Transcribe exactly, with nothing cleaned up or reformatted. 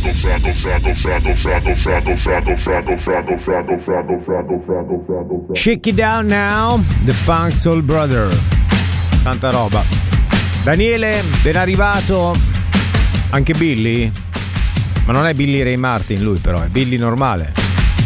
Shake it down now, The Funk Soul Brother. Tanta roba. Daniele, ben arrivato. Anche Billy? Ma non è Billy Ray Martin lui, però è Billy normale.